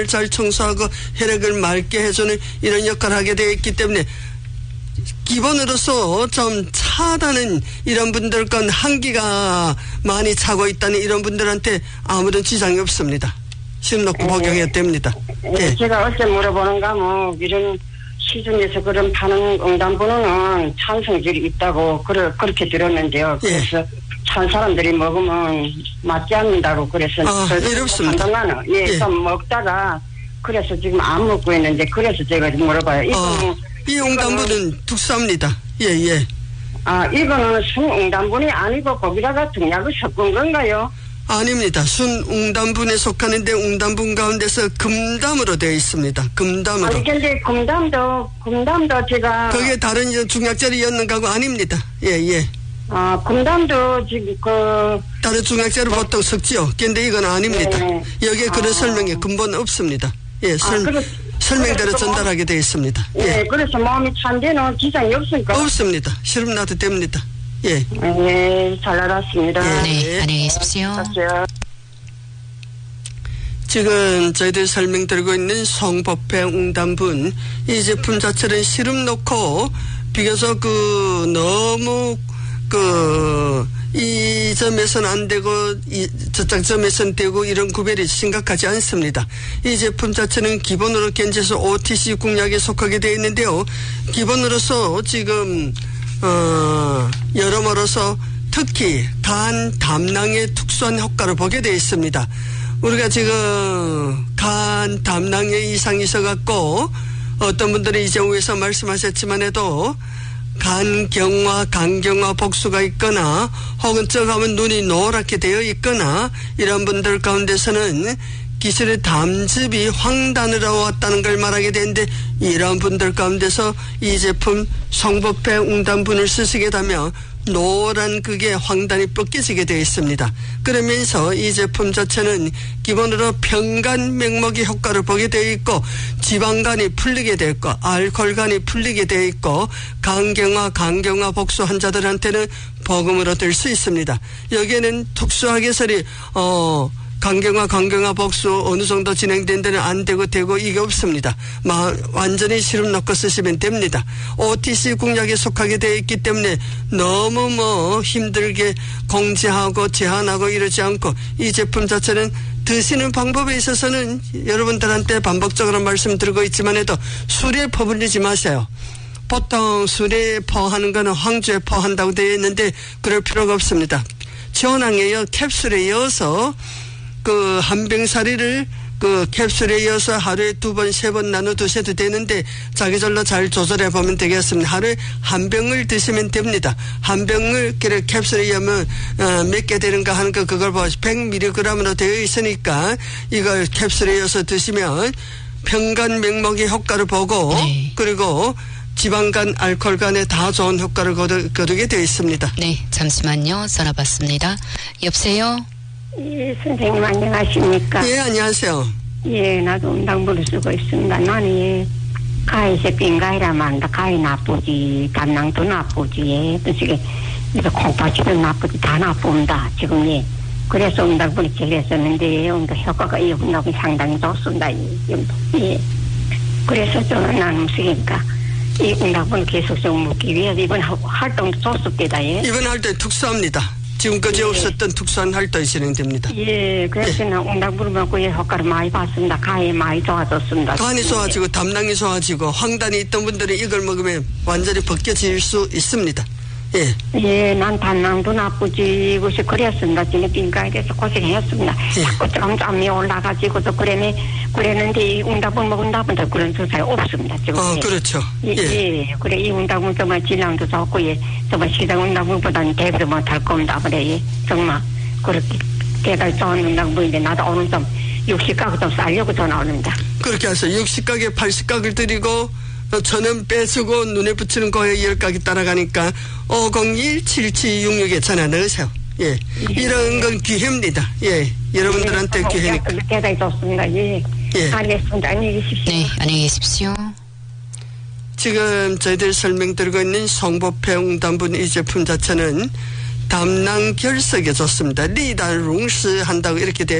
잘 청소하고 혈액을 맑게 해주는 이런 역할을 하게 되어 있기 때문에 기본으로서 좀 차다는 이런 분들 건 한기가 많이 차고 있다는 이런 분들한테 아무런 지장이 없습니다. 시름 놓고 복용해야 됩니다. 예. 제가 어제 물어보는가 뭐 이런 시중에서 그런 파는 응단분은 찬성질이 있다고 그렇게 들었는데요. 그래서 예. 찬 사람들이 먹으면 맞지 않는다고 그래서 이렇습니다. 한동안은 예. 좀 먹다가 그래서 지금 안 먹고 있는데 그래서 제가 물어봐요. 이 응단분은 독사입니다. 예. 이거는 순응단분이 아니고 거기다가 등약을 섞은 건가요? 아닙니다. 순응단분에 속하는데 응단분 가운데서 금담으로 되어 있습니다. 금담으로. 아니 근데 금담도 제가 그게 다른 중약제를 엮는 거하고 아닙니다. 예. 금담도 지금 다른 중약제를 보통 섞지요. 근데 이건 아닙니다. 네. 여기에 그런 설명이 근본 없습니다. 예, 설명대로 전달하게 되어 있습니다. 예, 그래서 몸이 찬 데는 지장이 없습니까? 없습니다. 시름 놔도 됩니다. 예. 네, 잘 알았습니다. 네, 안녕히 계십시오. 지금 저희들 설명드리고 있는 성법회 웅담분 이 제품 자체는 시름 놓고 비교적 너무 이 점에서는 안 되고 저쪽 점에서는 되고 이런 구별이 심각하지 않습니다. 이 제품 자체는 기본으로 견제소 OTC 공약에 속하게 되어 있는데요. 기본으로서 지금 여러모로서 특히 간 담낭의 특수한 효과를 보게 되어 있습니다. 우리가 지금 간 담낭에 이상이 있어갖고 어떤 분들은 이전후에서 말씀하셨지만 해도 간경화, 간경화 복수가 있거나 혹은 쩍하면 눈이 노랗게 되어 있거나 이런 분들 가운데서는 기술의 담즙이 황단으로 왔다는 걸 말하게 되는데 이런 분들 가운데서 이 제품 성법회 웅담분을 쓰시게 되면 노란 그게 황단이 벗겨지게 되어 있습니다. 그러면서 이 제품 자체는 기본으로 편간 맥먹이 효과를 보게 되어 있고 지방간이 풀리게 되어 있고 알코올간이 풀리게 되어 있고 간경화 복수 환자들한테는 복음으로 될 수 있습니다. 여기에는 특수하게 설이 간경화 복수 어느 정도 진행된 데는 안 되고 이게 없습니다. 완전히 시름 넣고 쓰시면 됩니다. OTC 공약에 속하게 되어 있기 때문에 너무 힘들게 공지하고 제한하고 이러지 않고 이 제품 자체는 드시는 방법에 있어서는 여러분들한테 반복적으로 말씀드리고 있지만 해도 술에 퍼불리지 마세요. 보통 술에 퍼하는 거는 황주에 퍼한다고 되어 있는데 그럴 필요가 없습니다. 전황에 캡슐에 이어서 한 병사리를 캡슐에 이어서 하루에 2번, 3번 나눠 드셔도 되는데 자기절로 잘 조절해 보면 되겠습니다. 하루에 한 병을 드시면 됩니다. 한 병을 캡슐에 이으면 몇 개 되는가 하는 거 그걸 보시 100mg으로 되어 있으니까 이걸 캡슐에 이어서 드시면 편간 맥먹의 효과를 보고 네. 그리고 지방간, 알코올간에 다 좋은 효과를 거두게 되어 있습니다. 네, 잠시만요. 전화 받습니다. 여보세요? 예, 선생님 안녕하십니까? 예, 안녕하세요. 예, 나도 응당분을 쓰고 있습니다. 나는 가위세 빈가위라면 안다. 가위 나쁘지, 담낭도 나쁘지, 예. 이거 콩팥이도 나쁘지, 다 나쁩니다. 지금 예. 그래서 응당분을 제기했었는데 효과가 이 응당분이 상당히 좋습니다. 예. 그래서 저는 나는 쓰니까 이 응당분을 계속적으로 먹기 위해서 이번 활동도 좋습니다. 예. 이번 활동 특수합니다. 지금까지 없었던 특수한 활동이 진행됩니다. 예, 그래서 응당분을 먹고 효과를 많이 봤습니다. 간이 많이 좋아졌습니다. 간이 좋아지고 담낭이 좋아지고 황단이 있던 분들은 이걸 먹으면 완전히 벗겨질 수 있습니다. 예. 예, 난 담낭도 나쁘지, 그랬습니다. 지금 빈가에 대해서 고생했습니다. 예. 자꾸 점점이 올라가지고 또 그랬는데 이 응답을 먹은다면 더 그런 조사가 없습니다. 지금. 그렇죠. 예. 그래, 이 응답은 정말 질량도 좋고, 예. 정말 시장 응답보다는 대비를 못할 겁니다. 그래, 예. 정말 그렇게 대단히 좋은 응답인데 나도 오늘 좀 60가구 좀 싸려고 전화 오는다. 그렇게 해서 60가게 80가구를 드리고 저는 빼주고 눈에 붙이는 거에 10가기 따라가니까 501-7766에 전화 넣으세요. 예. 이런 건 기회입니다. 예. 여러분들한테 기회니까. 대단히 좋습니다. 예. 알겠습니다. 안녕히 계십시오. 네, 안녕히 계십시오. 지금 저희들 설명드리고 있는 성법회 웅담분 이 제품 자체는 담낭 결석에 좋습니다. 리단룽스 한다고 이렇게 돼